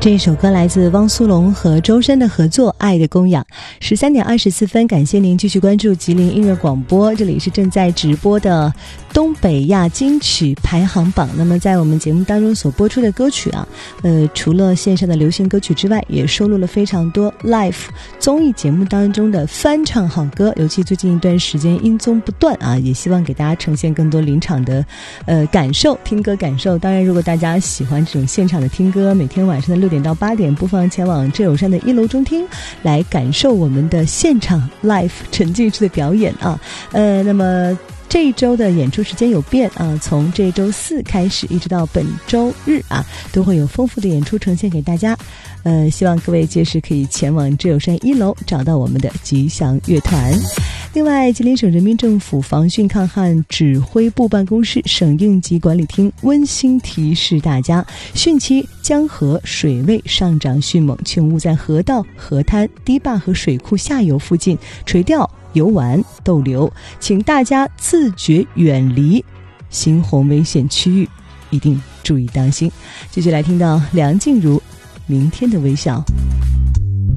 这首歌来自汪苏泷和周深的合作《爱的供养》。13点24分，感谢您继续关注吉林音乐广播，这里是正在直播的东北亚金曲排行榜。那么在我们节目当中所播出的歌曲啊，除了线上的流行歌曲之外，也收录了非常多 live 综艺节目当中的翻唱好歌，尤其最近一段时间音综不断啊，也希望给大家呈现更多临场的感受，听歌感受。当然如果大家喜欢这种现场的听歌，每天晚上的6点到8点不妨前往浙友山的1楼中厅来感受我们的现场 live 沉浸式的表演啊。那么这一周的演出时间有变啊，从这周4开始一直到本周日啊，都会有丰富的演出呈现给大家。希望各位届时可以前往浙友山1楼找到我们的吉祥乐团。另外，吉林省人民政府防汛抗旱指挥部办公室省应急管理厅温馨提示大家，汛期江河水位上涨迅猛，请勿在河道、河滩、堤坝和水库下游附近垂钓、游玩、逗留，请大家自觉远离猩红危险区域，一定注意当心。继续来听到梁静茹《明天的微笑》。